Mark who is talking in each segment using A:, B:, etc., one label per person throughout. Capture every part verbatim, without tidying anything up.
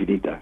A: infinita.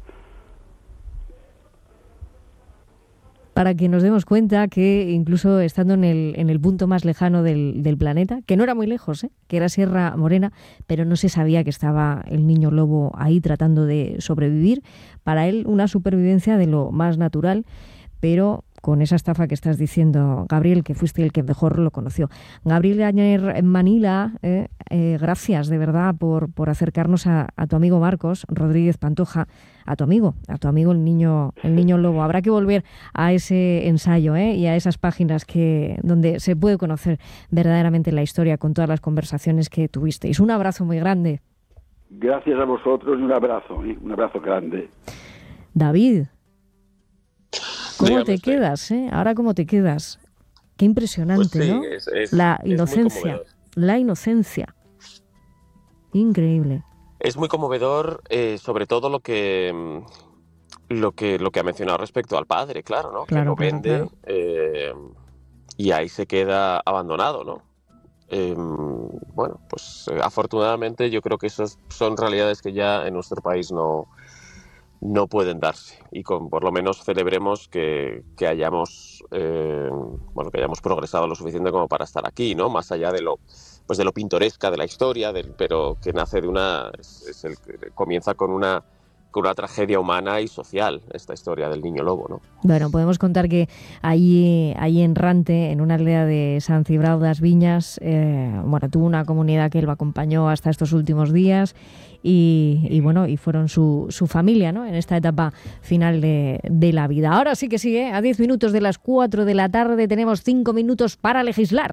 B: Para que nos demos cuenta que incluso estando en el, en el punto más lejano del, del planeta, que no era muy lejos, ¿eh? que era Sierra Morena, pero no se sabía que estaba el niño lobo ahí tratando de sobrevivir. Para él una supervivencia de lo más natural, pero con esa estafa que estás diciendo, Gabriel, que fuiste el que mejor lo conoció. Gabriel Añer en Manila, eh, eh, gracias de verdad por, por acercarnos a, a tu amigo Marcos Rodríguez Pantoja, a tu amigo, a tu amigo el niño, el niño lobo. Habrá que volver a ese ensayo ¿eh? y a esas páginas que donde se puede conocer verdaderamente la historia con todas las conversaciones que tuvisteis. Un abrazo muy grande.
A: Gracias a vosotros y un abrazo, ¿eh? Un abrazo grande.
B: David, ¿cómo
C: Dígame
B: te
C: usted.
B: quedas? Eh? Ahora, ¿cómo te quedas? Qué impresionante,
C: Pues sí,
B: ¿no?
C: es, es,
B: la
C: es
B: inocencia, la inocencia. Increíble.
C: Es muy conmovedor, eh, sobre todo lo que lo que lo que ha mencionado respecto al padre, claro, ¿no?
B: Claro,
C: que lo
B: claro,
C: vende
B: claro.
C: eh, y ahí se queda abandonado, ¿no? Eh, bueno, pues eh, afortunadamente yo creo que esas son realidades que ya en nuestro país no, no pueden darse y con por lo menos celebremos que, que hayamos eh, bueno que hayamos progresado lo suficiente como para estar aquí, ¿no? Más allá de lo pues de lo pintoresca de la historia, del, pero que nace de una es, es el, comienza con una con una tragedia humana y social, esta historia del niño lobo, ¿no?
B: Bueno, podemos contar que allí, allí en Rante, en una aldea de San Cibrao das Viñas, eh, bueno, tuvo una comunidad que él lo acompañó hasta estos últimos días y, y bueno, y fueron su, su familia, ¿no? En esta etapa final de, de la vida. Ahora sí que sí, ¿eh? A diez minutos de las cuatro de la tarde tenemos cinco minutos para legislar.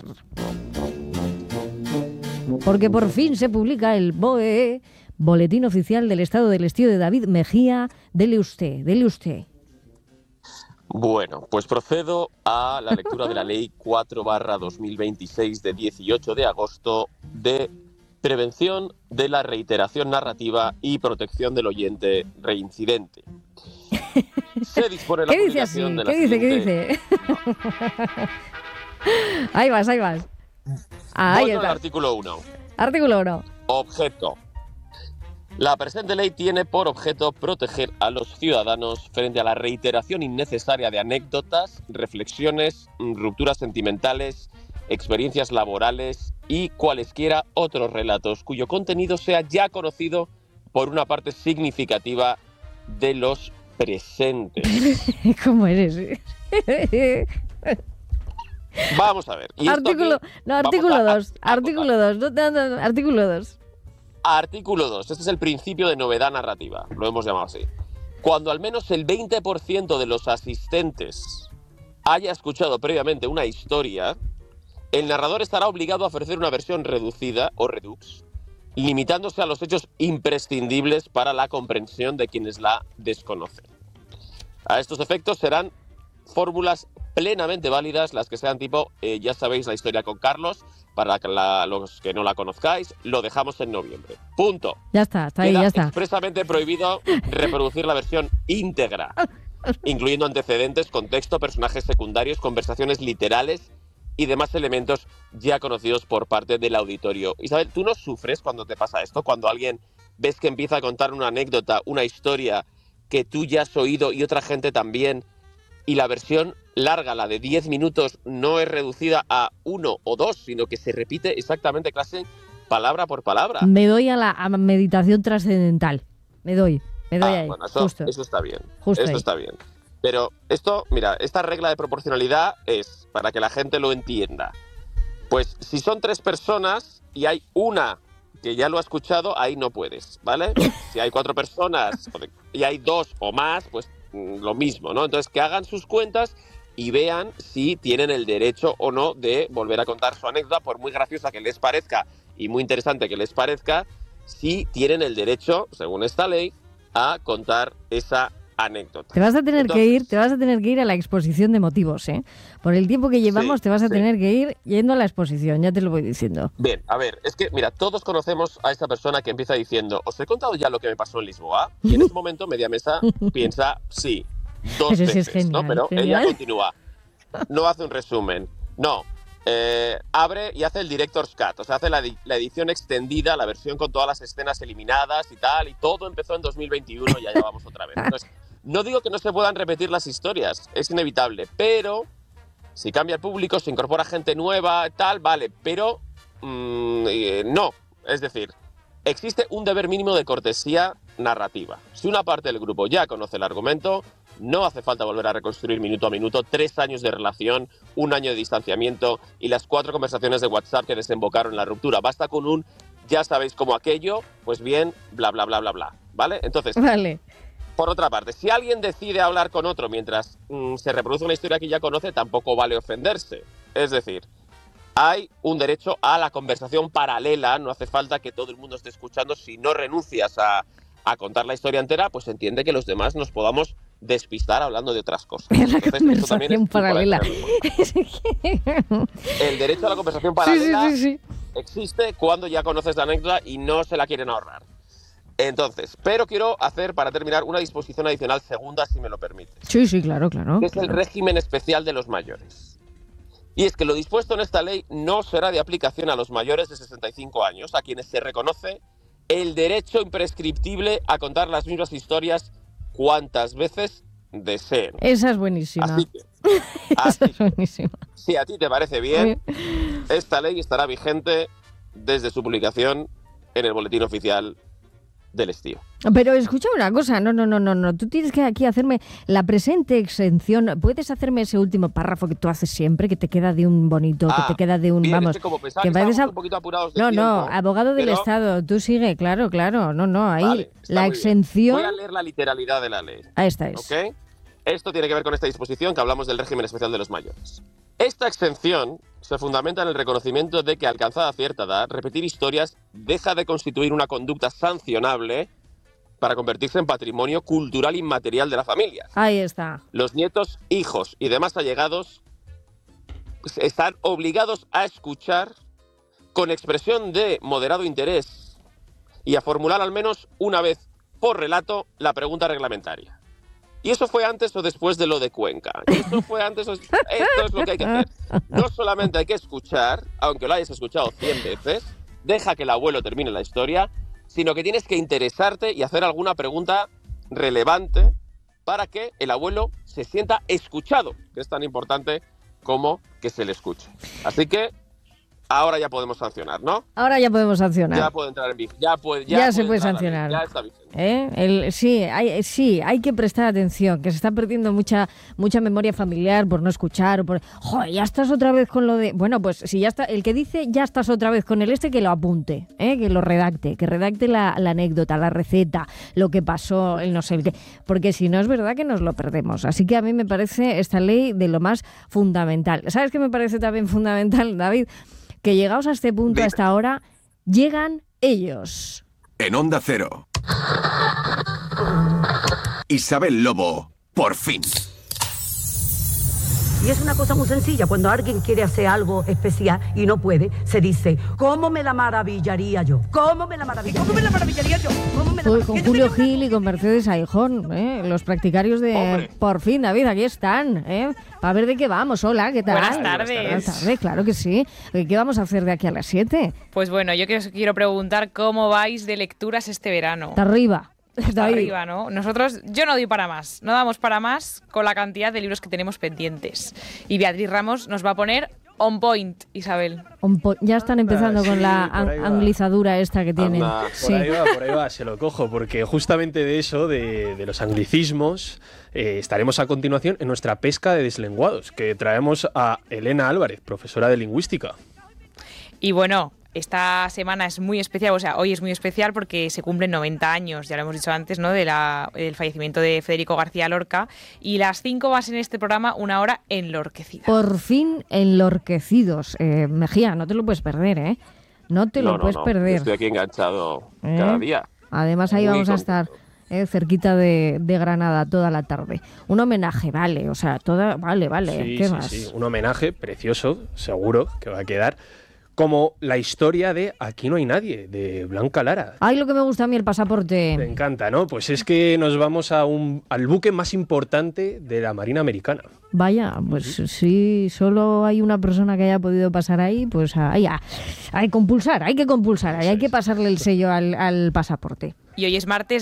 B: Porque por fin se publica el B O E, Boletín Oficial del Estado del Estío de David Mejía. Dele usted, dele usted.
C: Bueno, pues procedo a la lectura de la Ley cuatro barra dos mil veintiséis de dieciocho de agosto de prevención de la reiteración narrativa y protección del oyente reincidente. Se dispone la
B: ¿Qué dice así?
C: publicación de la
B: ¿Qué dice? ¿Qué
C: siguiente...
B: dice? Ahí vas, ahí vas. Ahí
C: Voy con el
B: está.
C: artículo uno.
B: Artículo uno.
C: Objeto. La presente ley tiene por objeto proteger a los ciudadanos frente a la reiteración innecesaria de anécdotas, reflexiones, rupturas sentimentales, experiencias laborales y cualesquiera otros relatos cuyo contenido sea ya conocido por una parte significativa de los presentes.
B: ¿Cómo eres?
C: Vamos a ver. Y esto
B: Artículo,
C: aquí
B: no,
C: vamos
B: artículo
C: a- a-
B: dos.
C: a-
B: Artículo dos. No, no, no, artículo dos.
C: Artículo dos. Este es el principio de novedad narrativa. Lo hemos llamado así. Cuando al menos el veinte por ciento de los asistentes haya escuchado previamente una historia, el narrador estará obligado a ofrecer una versión reducida o redux, limitándose a los hechos imprescindibles para la comprensión de quienes la desconocen. A estos efectos serán fórmulas plenamente válidas las que sean tipo, eh, ya sabéis la historia con Carlos, para que la- los que no la conozcáis, lo dejamos en noviembre. Punto.
B: Ya está, está ahí,
C: Queda
B: ya está.
C: expresamente prohibido reproducir la versión íntegra, incluyendo antecedentes, contexto, personajes secundarios, conversaciones literales y demás elementos ya conocidos por parte del auditorio. Isabel, ¿tú no sufres cuando te pasa esto? Cuando alguien ves que empieza a contar una anécdota, una historia que tú ya has oído y otra gente también, y la versión larga, la de diez minutos, no es reducida a uno o dos, sino que se repite exactamente casi palabra por palabra.
B: Me doy a la a meditación trascendental. Me doy, me doy
C: Ah,
B: ahí.
C: bueno, eso,
B: Justo.
C: eso está bien.
B: Justo
C: eso
B: ahí.
C: está bien. Pero esto, mira, esta regla de proporcionalidad es para que la gente lo entienda. Pues si son tres personas y hay una que ya lo ha escuchado, ahí no puedes, ¿vale? Si hay cuatro personas y hay dos o más, pues mm, lo mismo, ¿no? Entonces que hagan sus cuentas y vean si tienen el derecho o no de volver a contar su anécdota, por muy graciosa que les parezca y muy interesante que les parezca, si tienen el derecho, según esta ley, a contar esa anécdota.
B: Te vas a tener
C: Entonces,
B: que ir, te vas a tener que ir a la exposición de motivos, ¿eh? Por el tiempo que llevamos,
C: Sí,
B: te vas a
C: sí.
B: tener que ir yendo a la exposición, ya te lo voy diciendo.
C: Bien, a ver, es que, mira, todos conocemos a esa persona que empieza diciendo, ¿os he contado ya lo que me pasó en Lisboa? Y en ese momento, media mesa piensa, sí, dos
B: Pero sí es
C: veces,
B: genial,
C: ¿no? Pero
B: genial.
C: ella continúa, no hace un resumen. No, eh, abre y hace el Director's Cut, o sea, hace la, la edición extendida, la versión con todas las escenas eliminadas y tal, y todo empezó en dos mil veintiuno y ya llevamos otra vez. Entonces, no digo que no se puedan repetir las historias, es inevitable, pero si cambia el público, se incorpora gente nueva, tal, vale, pero mmm, eh, no, es decir, existe un deber mínimo de cortesía narrativa. Si una parte del grupo ya conoce el argumento, no hace falta volver a reconstruir minuto a minuto tres años de relación, un año de distanciamiento y las cuatro conversaciones de WhatsApp que desembocaron en la ruptura. Basta con un ya sabéis cómo aquello, pues bien, bla, bla, bla, bla, bla. ¿Vale? Entonces,
B: vale.
C: Por otra parte, si alguien decide hablar con otro mientras mmm, se reproduce una historia que ya conoce, tampoco vale ofenderse. Es decir, hay un derecho a la conversación paralela, no hace falta que todo el mundo esté escuchando. Si no renuncias a, a contar la historia entera, pues entiende que los demás nos podamos despistar hablando de otras cosas.
B: La
C: Entonces,
B: conversación paralela.
C: El derecho a la conversación paralela
B: sí, sí, sí, sí.
C: existe cuando ya conoces la anécdota y no se la quieren ahorrar. Entonces, pero quiero hacer, para terminar, una disposición adicional segunda, si me lo permites.
B: Sí, sí, claro, claro.
C: Que es
B: claro.
C: el régimen especial de los mayores. Y es que lo dispuesto en esta ley no será de aplicación a los mayores de sesenta y cinco años, a quienes se reconoce el derecho imprescriptible a contar las mismas historias cuantas veces deseen.
B: Esa es buenísima.
C: Así que,
B: Esa
C: así,
B: es buenísima.
C: si a ti te parece bien, esta ley estará vigente desde su publicación en el Boletín Oficial del Estío.
B: Pero escúchame una cosa, no, no, no, no, no, tú tienes que aquí hacerme la presente exención. ¿Puedes hacerme ese último párrafo que tú haces siempre, que te queda de un bonito,
C: ah,
B: que te queda de un,
C: bien,
B: vamos,
C: es que como pensaba
B: que
C: que
B: vayas a...
C: un poquito apurados de
B: No,
C: tiempo,
B: no, abogado del
C: pero...
B: Estado, tú sigue, claro, claro, no, no, ahí
C: Vale,
B: la exención...
C: Voy a leer la literalidad de la ley.
B: Ahí esta es.
C: ¿Ok? Esto tiene que ver con esta disposición que hablamos del régimen especial de los mayores. Esta exención se fundamenta en el reconocimiento de que, alcanzada cierta edad, repetir historias deja de constituir una conducta sancionable para convertirse en patrimonio cultural inmaterial de la familia.
B: Ahí está.
C: Los nietos, hijos y demás allegados están obligados a escuchar con expresión de moderado interés y a formular al menos una vez por relato la pregunta reglamentaria. ¿Y eso fue antes o después de lo de Cuenca? ¿Y eso fue antes o... Esto es lo que hay que hacer. No solamente hay que escuchar, aunque lo hayas escuchado cien veces, deja que el abuelo termine la historia, sino que tienes que interesarte y hacer alguna pregunta relevante para que el abuelo se sienta escuchado, que es tan importante como que se le escuche. Así que ahora ya podemos sancionar, ¿no?
B: Ahora ya podemos sancionar.
C: Ya puede entrar en vigor. Ya, puede,
B: ya,
C: ya
B: se puede
C: entrar,
B: sancionar.
C: Ya está vigente.
B: ¿Eh? El, sí, hay, sí, hay que prestar atención, que se está perdiendo mucha mucha memoria familiar por no escuchar. O por, joder, ya estás otra vez con lo de... Bueno, pues si ya está, el que dice ya estás otra vez con el este, que lo apunte, ¿eh? Que lo redacte, que redacte la, la anécdota, la receta, lo que pasó, el no sé qué. Porque si no es verdad que nos lo perdemos. Así que a mí me parece esta ley de lo más fundamental. ¿Sabes qué me parece también fundamental, David? Que llegados a este punto,
D: Dime.
B: a esta hora, llegan ellos.
D: En Onda Cero. Isabel Lobo, por fin.
E: Y es una cosa muy sencilla. Cuando alguien quiere hacer algo especial y no puede, se dice, ¿cómo me la maravillaría yo? ¿Cómo me la maravillaría? ¿Cómo me la maravillaría yo? ¿Cómo me la
B: Uy,
E: maravillaría
B: con
E: yo?
B: Julio Gil y con Mercedes Aijón, ¿eh? Los practicarios de...
C: Hombre.
B: Por fin, David, aquí están, ¿eh? Para ver de qué vamos. Hola, ¿qué tal?
F: Buenas tardes.
B: Buenas tardes, claro que sí. ¿Qué vamos a hacer de aquí a las siete?
F: Pues bueno, yo quiero, quiero preguntar cómo vais de lecturas este verano.
B: Está arriba.
F: Hasta
B: David.
F: arriba, ¿no? Nosotros, yo no doy para más, no damos para más con la cantidad de libros que tenemos pendientes. Y Beatriz Ramos nos va a poner on point, Isabel.
B: Un po- ya están empezando
G: Ah, sí,
B: con la
G: por ahí
B: an-
G: va.
B: anglizadura esta que tienen.
C: Anda.
G: Por
B: Sí.
G: ahí va, por ahí va, se lo cojo, porque justamente de eso, de, de los anglicismos, eh, estaremos a continuación en nuestra pesca de deslenguados, que traemos a Elena Álvarez, profesora de lingüística.
F: Y bueno, esta semana es muy especial, o sea, hoy es muy especial porque se cumplen noventa años, ya lo hemos dicho antes, ¿no? De la, del fallecimiento de Federico García Lorca. Y las cinco va a ser en este programa una hora enlorquecida.
B: Por fin enlorquecidos. Eh, Mejía, no te lo puedes perder, ¿eh? No te
C: No,
B: lo
C: no,
B: puedes
C: no.
B: perder.
C: Estoy aquí enganchado
B: ¿Eh?
C: cada día.
B: Además ahí
C: Muy
B: vamos a
C: contento.
B: estar eh, cerquita de, de Granada toda la tarde. Un homenaje, vale, o sea, toda, vale, vale,
G: Sí,
B: ¿qué
G: sí,
B: más?
G: sí, un homenaje precioso, seguro que va a quedar. como la historia de Aquí no hay nadie, de Blanca Lara.
B: Ay, lo que me gusta a mí el pasaporte.
G: Me encanta, ¿no? Pues es que nos vamos a un, al buque más importante de la Marina Americana.
B: Vaya, pues uh-huh. si solo hay una persona que haya podido pasar ahí, pues hay, hay que compulsar, hay que compulsar, hay que pasarle el sello al, al pasaporte.
F: Y hoy es martes